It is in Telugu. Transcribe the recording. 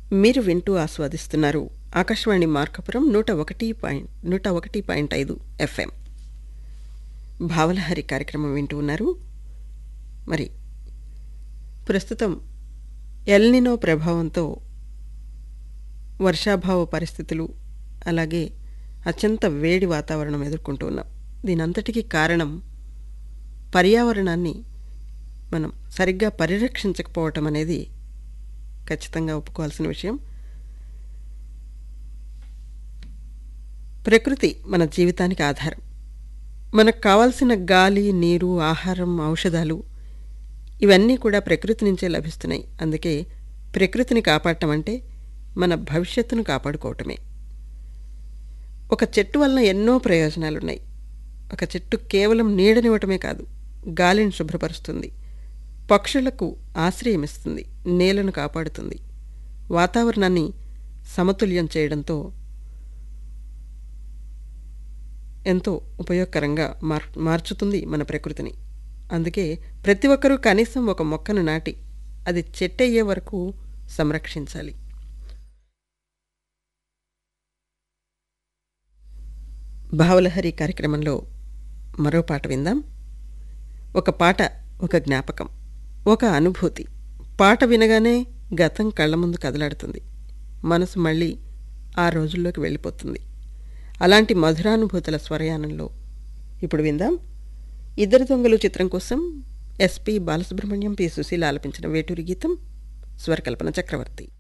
మీరు వింటూ ఆస్వాదిస్తున్నారు ఆకాశవాణి మార్కాపురం 101.5 ఎఫ్ఎం. భావలహరి కార్యక్రమం వింటూ ఉన్నారు. మరి ప్రస్తుతం ఎల్నినో ప్రభావంతో వర్షాభావ పరిస్థితులు, అలాగే అత్యంత వేడి వాతావరణం ఎదుర్కొంటూ ఉన్నాం. దీనంతటికీ కారణం పర్యావరణాన్ని మనం సరిగ్గా పరిరక్షించకపోవటం అనేది ఖచ్చితంగా ఒప్పుకోవాల్సిన విషయం. ప్రకృతి మన జీవితానికి ఆధారం. మనకు కావాల్సిన గాలి, నీరు, ఆహారం, ఔషధాలు ఇవన్నీ కూడా ప్రకృతి నుంచే లభిస్తున్నాయి. అందుకే ప్రకృతిని కాపాడటం అంటే మన భవిష్యత్తును కాపాడుకోవటమే. ఒక చెట్టు వలన ఎన్నో ప్రయోజనాలున్నాయి. ఒక చెట్టు కేవలం నీడనివ్వటమే కాదు, గాలిని శుభ్రపరుస్తుంది, పక్షులకు ఆశ్రయమిస్తుంది, నేలను కాపాడుతుంది, వాతావరణాన్ని సమతుల్యం చేయడంతో ఎంతో ఉపయోగకరంగా మార్చుతుంది మన ప్రకృతిని. అందుకే ప్రతి ఒక్కరూ కనీసం ఒక మొక్కను నాటి అది చెట్టయ్యే వరకు సంరక్షించాలి. భావలహరి కార్యక్రమంలో మరో పాట విందాం. ఒక పాట, ఒక జ్ఞాపకం, ఒక అనుభూతి. పాట వినగానే గతం కళ్ళ ముందు కదలాడుతుంది, మనసు మళ్ళీ ఆ రోజుల్లోకి వెళ్ళిపోతుంది. అలాంటి మధురానుభూతుల స్వరయానంలో ఇప్పుడు విందాం. ఇద్దరు దొంగలు చిత్రం కోసం ఎస్పి బాలసుబ్రహ్మణ్యం, పి సుశీల ఆలపించిన వేటూరి గీతం, స్వరకల్పన చక్రవర్తి.